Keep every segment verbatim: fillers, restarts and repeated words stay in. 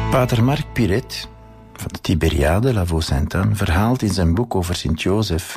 Pater Marc Piret van de Tiberiade, La Vaux-Sainte-Anne, verhaalt in zijn boek over Sint-Jozef: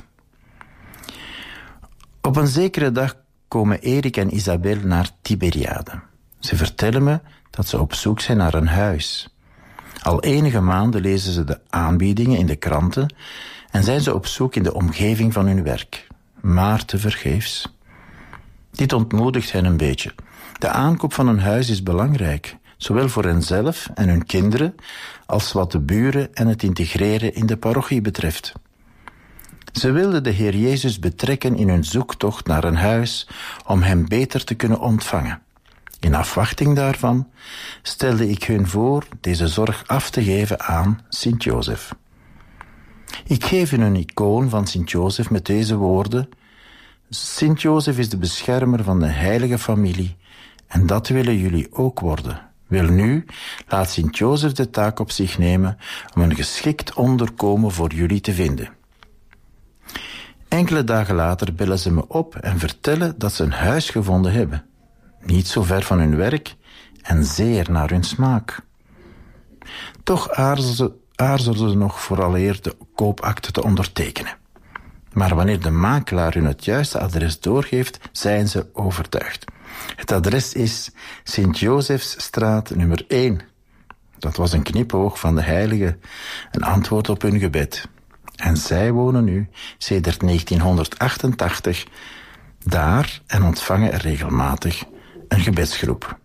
op een zekere dag komen Erik en Isabel naar Tiberiade. Ze vertellen me dat ze op zoek zijn naar een huis. Al enige maanden lezen ze de aanbiedingen in de kranten en zijn ze op zoek in de omgeving van hun werk. Maar tevergeefs. Dit ontmoedigt hen een beetje. De aankoop van een huis is belangrijk, zowel voor henzelf en hun kinderen, als wat de buren en het integreren in de parochie betreft. Ze wilden de Heer Jezus betrekken in hun zoektocht naar een huis om hem beter te kunnen ontvangen. In afwachting daarvan stelde ik hun voor deze zorg af te geven aan Sint-Jozef. Ik geef hun een icoon van Sint-Jozef met deze woorden: Sint-Jozef is de beschermer van de heilige familie en dat willen jullie ook worden. Welnu, laat Sint-Jozef de taak op zich nemen om een geschikt onderkomen voor jullie te vinden. Enkele dagen later bellen ze me op en vertellen dat ze een huis gevonden hebben. Niet zo ver van hun werk en zeer naar hun smaak. Toch aarzelden aarzelden ze nog vooraleer de koopakte te ondertekenen. Maar wanneer de makelaar hun het juiste adres doorgeeft, zijn ze overtuigd. Het adres is Sint-Jozefsstraat nummer één. Dat was een knipoog van de heilige, een antwoord op hun gebed. En zij wonen nu, sedert negentienhonderdachtentachtig, daar en ontvangen er regelmatig een gebedsgroep.